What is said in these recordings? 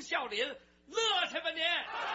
笑脸，乐什么呢？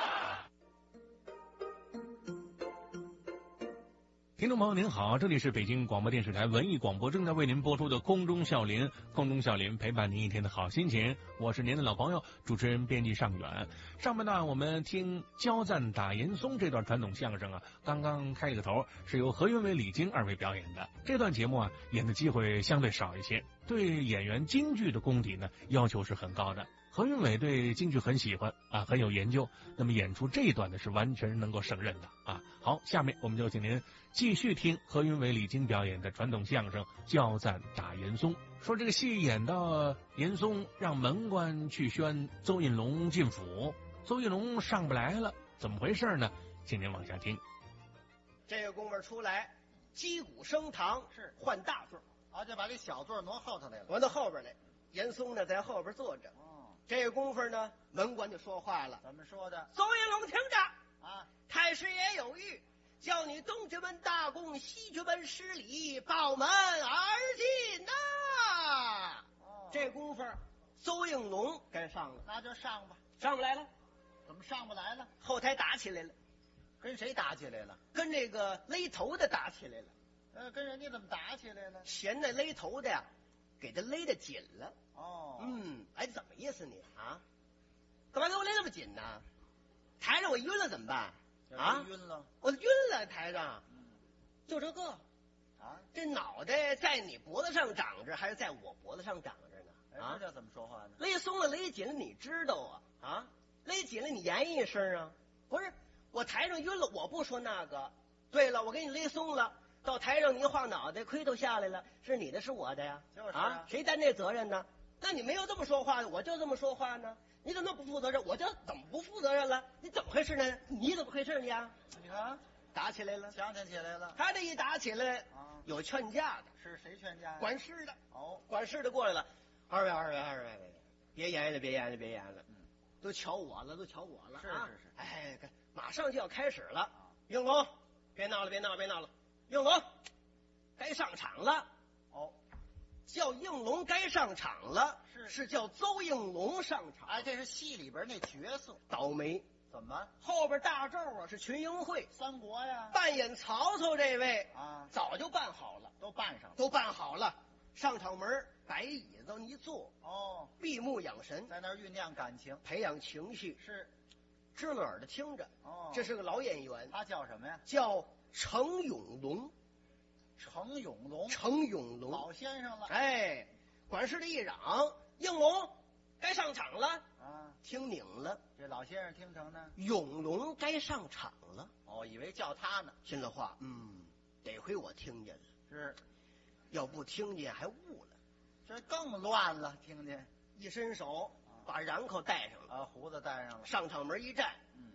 听众朋友您好，这里是北京广播电视台文艺广播正在为您播出的空中笑林，空中笑林陪伴您一天的好心情，我是您的老朋友主持人编辑尚远。上半段我们听焦赞打银松这段传统相声啊，刚刚开了个头，是由何云伟、李菁二位表演的。这段节目啊，演的机会相对少一些，对演员京剧的功底呢要求是很高的。何云伟对京剧很喜欢啊，很有研究，那么演出这一段呢是完全能够胜任的啊。好，下面我们就请您继续听何云伟、李菁表演的传统相声《焦赞打银松》。说这个戏演到银松让门官去宣邹应龙进府，邹应龙上不来了，怎么回事呢？请您往下听。 这个功夫出来，击鼓升堂， 是换大座啊，就把这小座挪后头来了。 挪到后边来。严嵩呢在后边坐着。这个功夫呢，门官就说话了。 怎么说的？ 邹应龙听着啊， 太师爷有谕，叫你东直门大供，西直门施礼，报门而进呐。这功夫，邹应龙该上了， 那就上吧。 上不来了， 怎么上不来了？ 后台打起来了， 跟谁打起来了？ 跟这个勒头的打起来了。 跟人家怎么打起来了？ 嫌那勒头的呀，给他勒得紧了。哎，怎么意思你啊？干嘛给我勒那么紧呢？台上我晕了怎么办？啊， 晕了， 我晕了，台上，就这个啊， 这脑袋在你脖子上长着，还是在我脖子上长着呢？ 啊，这叫怎么说话呢？ 勒松了，勒紧了，你知道啊？勒紧了，你言一声啊？不是，我台上晕了，我不说那个。对了，我给你勒松了。到台上你一晃脑袋，盔头下来了，是你的是我的呀？ 就是啊，谁担这责任呢？那你没有这么说话的，我就这么说话呢。你怎么不负责任？我就怎么不负责任了？你怎么回事呢？你怎么回事呢？ 你看， 打起来了， 强起来了。 他这一打起来，有劝架的， 是谁劝架？ 管事的。 管事的过来了。二位，别演了，都瞧我了。 是。 哎，马上就要开始了。应龙，别闹了。应龙，该上场了。叫应龙该上场了，是叫邹应龙上场。 哎，这是戏里边那角色。 倒霉， 怎么？ 后边大咒啊是群英会， 三国呀。 扮演曹操这位啊， 早就办好了， 都办上了， 都办好了。上场门摆椅子一坐，闭目养神， 在那儿酝酿感情， 培养情绪， 是支了耳的听着。这是个老演员， 他叫什么呀？ 叫程永龙。 程永龙，老先生了。 哎，管事的一嚷，应龙该上场了啊， 听拧了。 这老先生听成呢， 永龙该上场了。 以为叫他呢。 心里话，得亏我听见了， 是， 要不听见还误了， 这更乱了。听见， 一伸手把髯口戴上了， 胡子戴上了， 上场门一站，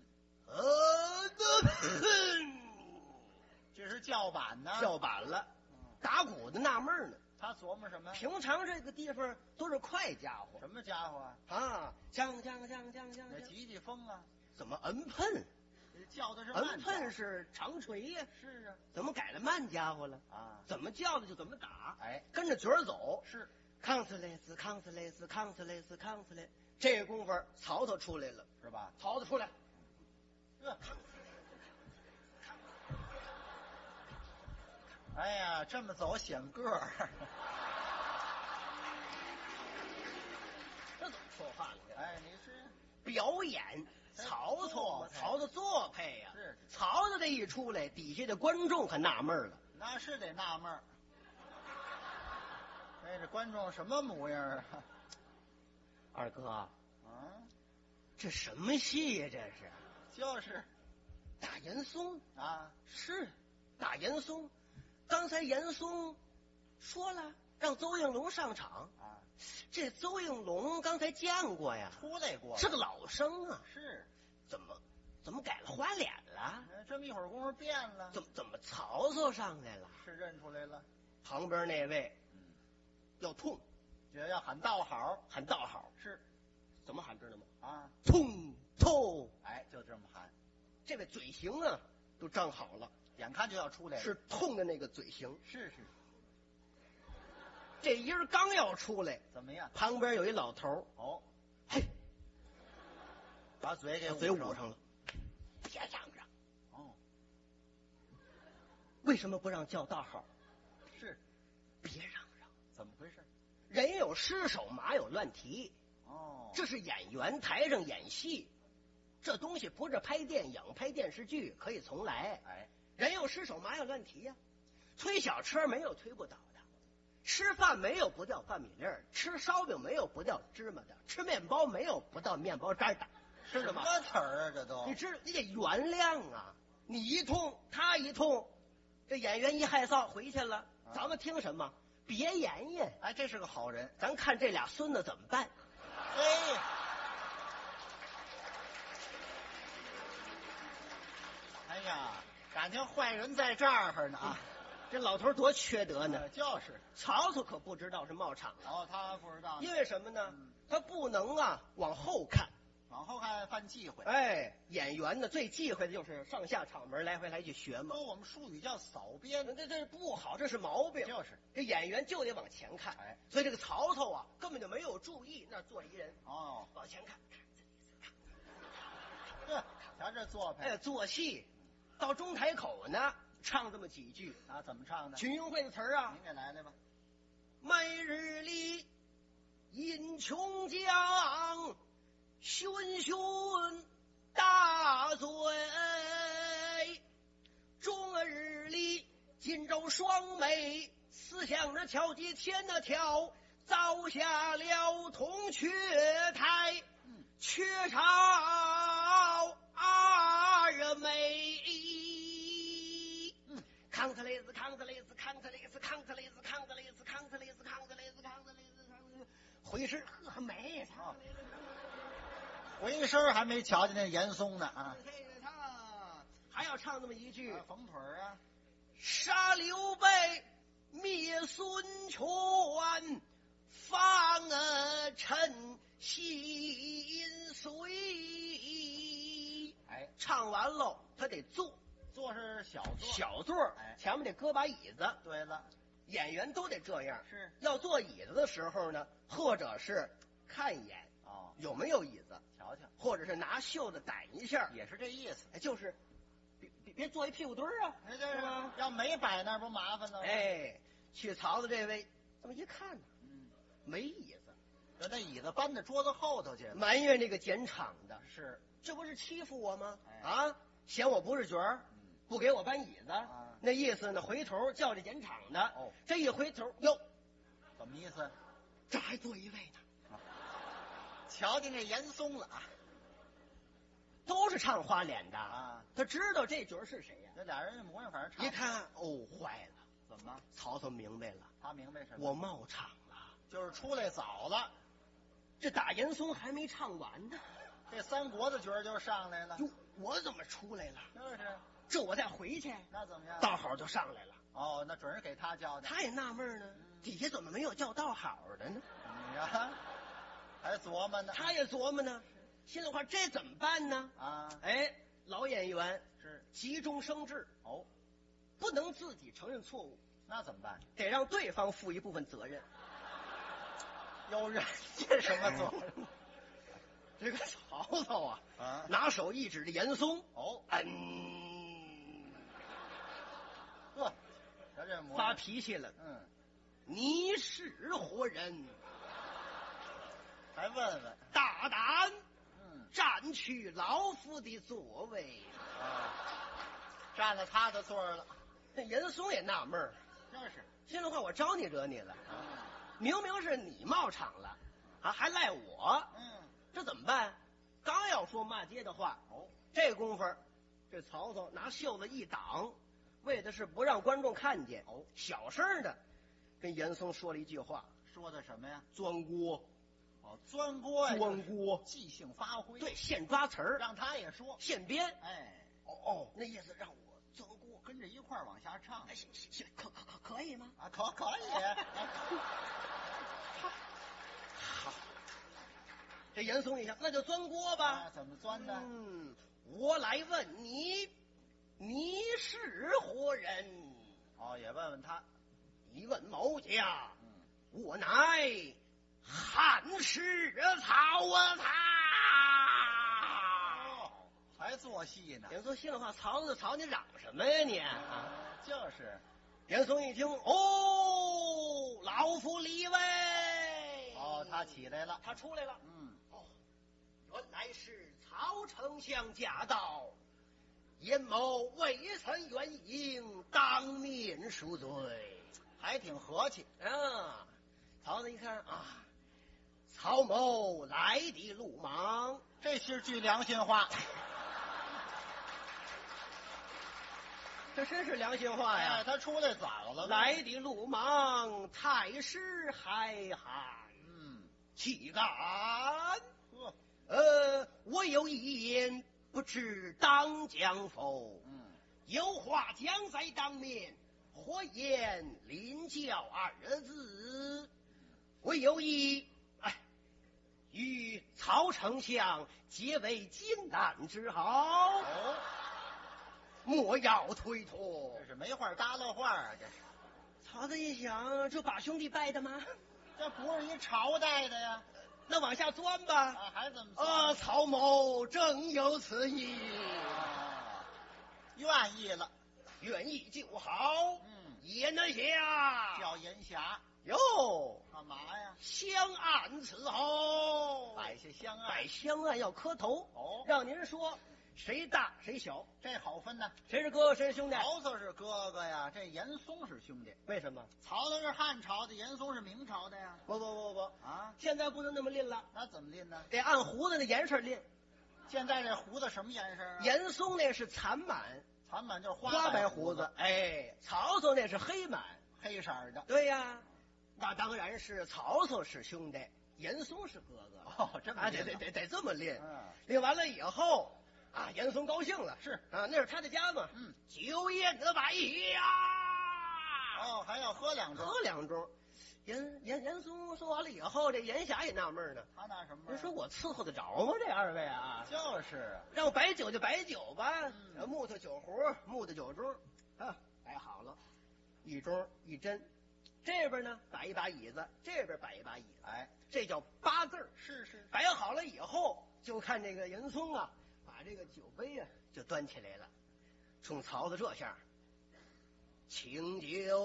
这是叫板呢， 叫板了。打鼓的纳闷呢， 他琢磨什么？ 平常这个地方都是快家伙， 什么家伙啊？将， 那急风啊？ 怎么恩喷？ 叫的是慢， 恩喷是长锤呀。 是啊， 怎么改了慢家伙了啊？ 怎么叫的就怎么打？ 哎， 跟着角儿走。 是， 康斯雷，这个功夫曹操出来了， 是吧？ 曹操出来。 哎呀，这么走显个儿， 这怎么说话了？ 哎，你是表演曹操作配呀。 是曹操这一出来，底下的观众可纳闷了。 那是得纳闷。哎，这观众什么模样啊？ 二哥，这什么戏呀？这是就是打严嵩啊， 是打严嵩。刚才严嵩说了让邹应龙上场啊， 这邹应龙刚才见过呀， 出来过， 是个老生啊。 是， 怎么改了花脸了？ 这么一会儿功夫变了， 怎么曹操上来了？ 是认出来了。 旁边那位要痛， 觉得要喊道好， 喊道好是怎么喊知道吗？ 啊， 痛痛， 哎，就这么喊。 这个嘴型啊都张好了， 眼看就要出来了， 是痛的那个嘴型。 是， 这音儿刚要出来， 怎么样？ 旁边有一老头哦， 嘿， 把嘴给嘴捂上了。别嚷嚷！ 哦， 为什么不让叫道号？ 是， 别嚷嚷！ 怎么回事？ 人有失手，马有乱蹄。 哦， 这是演员台上演戏，这东西不是拍电影、拍电视剧可以重来。 哎， 人有失手，马有乱蹄呀。推小车没有推不倒的，吃饭没有不掉饭米粒儿，吃烧饼没有不掉芝麻的，吃面包没有不掉面包渣的，知道吗？ 什么词儿啊？这都你知道，你得原谅啊！你一通，他一通，这演员一害臊回去了，咱们听什么？别演演， 哎，这是个好人。 咱看这俩孙子怎么办？ 嘿，哎呀，感情坏人在这儿呢啊！ 这老头多缺德呢！ 就是曹操可不知道是冒场了， 哦，他不知道呢， 因为什么呢？他不能啊往后看。 往后看犯忌讳。 哎，演员呢最忌讳的就是上下场门来回来去学嘛。 说我们术语叫扫边， 这不好，这是毛病。 就是这演员就得往前看。 哎， 所以这个曹操啊根本就没有注意那儿坐一人。 哦， 往前看， 呵，瞧这做派。 哎，做戏到中台口呢，唱这么几句啊，怎么唱的？ 群英会的词儿啊。 您给来来吧。 每日里饮琼浆，醺醺大醉，终日里荆州双眉，思想着巧计天的跳，造下了铜雀台，雀巢二美。康特雷斯，康特雷斯，康特雷斯，康特雷斯，康特雷斯，康特雷斯，康特雷斯，康特雷斯，康特雷斯，回师呵美呀！ 回声还没瞧见那严嵩呢啊！ 还要唱这么一句： 缝腿儿啊， 杀刘备，灭孙权，方陈心碎。 哎， 唱完喽，他得坐。 座是小座， 小座， 哎， 前面得搁把椅子。 对了， 演员都得这样。 是要坐椅子的时候呢，或者是看一眼哦， 有没有椅子， 瞧瞧， 或者是拿袖子掸一下， 也是这意思。 哎，就是别坐一屁股墩儿啊， 这是吗？要没摆那儿不麻烦了吗？ 哎，去曹操这位这么一看呢，没椅子， 把那椅子搬到桌子后头去了， 埋怨这个剪场的， 是这不是欺负我吗？ 哎啊，嫌我不是角儿。不给我搬椅子， 啊， 那意思呢？回头叫这剪场的， 哦， 这一回头，哟， 怎么意思？ 这还坐一位呢。 瞧见这严嵩了啊， 都是唱花脸的啊， 他知道这角儿是谁呀？ 这俩人模样反正差。 一看，哦，坏了， 怎么？ 曹操明白了， 他明白什么？ 我冒场了， 就是出来早了， 这打严嵩还没唱完呢， 这三国的角儿就上来了。 哟，我怎么出来了？ 就是， 这我再回去， 那怎么样？ 道好就上来了。 哦，那准是给他叫的。 他也纳闷呢，底下怎么没有叫道好的呢？ 你呀，还琢磨呢。 他也琢磨呢，心里话这怎么办呢？ 啊， 哎，老演员是急中生智， 哦， 不能自己承认错误， 那怎么办？ 得让对方负一部分责任。 有人家什么做？ 这个曹操啊， 啊， 拿手一指着严嵩， 哦，呵，瞧这模样发脾气了。你是活人， 还问问， 大胆，占去老夫的座位。 占了他的座了。 那严嵩也纳闷儿， 就是， 心里话，我招你惹你了？明明是你冒场了，啊，还赖我。这怎么办？刚要说骂街的话，这功夫，这曹操拿袖子一挡，为的是不让观众看见。小声的跟严嵩说了一句话， 说的什么呀？ 钻锅。 钻锅呀， 钻锅， 即兴发挥。 对，现抓词儿， 让他也说， 现编。 哎， 那意思让我钻锅， 跟着一块儿往下唱。 哎，行，可以吗？ 啊，可以。 好，这严嵩一想，那就钻锅吧。 怎么钻的？ 我来问你，你是活人？ 也问问他。 一问某家，我乃汉室曹操。 还做戏呢。 演做戏的话，曹子曹，你嚷什么呀你？啊， 就是。 严嵩一听，哦，老夫李卫。 哦，他起来了， 他出来了。 哦， 原来是曹丞相驾到，严某未曾远迎，当面赎罪， 还挺和气啊。曹子一看啊，曹某来的鲁莽， 这是句良心话。 这真是良心话呀！ 他出来早了， 来的鲁莽，太师海涵，岂敢？我有一言，不知当讲否？有话讲在当面，或言临教二字。我有意，与曹丞相结为金兰之好。莫要推脱， 这是没话搭了话啊！这是。 曹子一想，这把兄弟拜的吗？ 这不是一朝代的呀。 那往下钻吧。 还怎么钻？ 曹某正有此意。 愿意了， 愿意就好。言得下， 叫言侠。 哟， 干嘛呀？ 相按伺候， 摆下香案， 摆香案要磕头。让您说。谁大谁小， 这好分呢。 谁是哥哥，谁是兄弟？ 曹操是哥哥呀，这严嵩是兄弟。 为什么？ 曹操是汉朝的，严嵩是明朝的呀。 不啊！ 现在不能那么拎了。 那怎么拎呢？ 得按胡子的颜色拎。 现在这胡子什么颜色啊？ 严嵩那是残满， 残满就是花白胡子。曹操那是黑满， 黑色的。 对呀，那当然是曹操是兄弟，严嵩是哥哥。 这么拎得这么拎。拎完了以后。严嵩高兴了， 是那是他的家嘛，酒宴的摆呀， 还要喝2盅， 喝2盅。严嵩说完了以后，这严霞也纳闷呢， 他纳什么？ 人说我伺候得着吗？这2位啊， 就是让摆酒就摆酒吧，木头酒壶、木头酒盅摆好了，一盅一针，这边呢摆一把椅子，这边摆一把椅子，这叫8字。 是摆好了以后，就看这个严嵩啊。把这个酒杯啊就端起来了，冲曹操这下，请酒，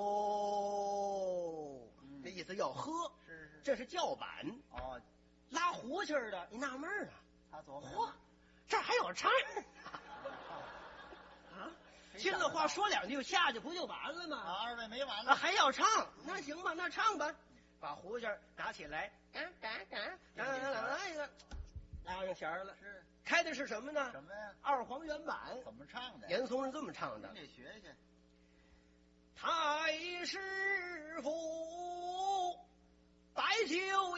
这意思要喝。 是， 这是叫板。拉胡琴的，你纳闷啊？ 他琢磨， 嚯，这还有唱亲了话说2句下去不就完了吗 ？2位没完了， 还要唱？那行吧，那唱吧。把胡琴拿起来，来一个，拉上弦了。 是。 开的是什么呢？ 什么呀 ？2黄原版。 怎么唱的？ 严嵩是这么唱的。 你得学学。 太师府摆酒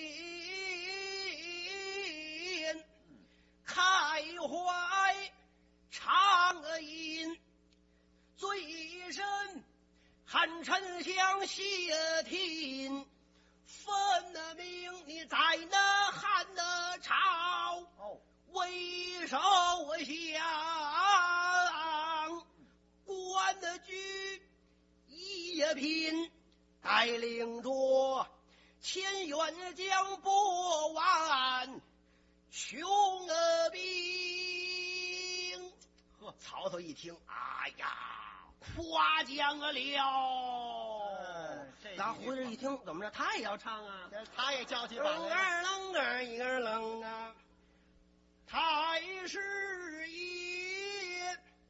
宴，开怀畅饮，醉身汉丞相谢霆，分明你在那汉的朝。为首相官的居一品，带领着千员将拨完穷兵。曹操一听，哎呀，夸奖了。拿胡子一听，怎么着？他也要唱啊？ 他也叫起板来了。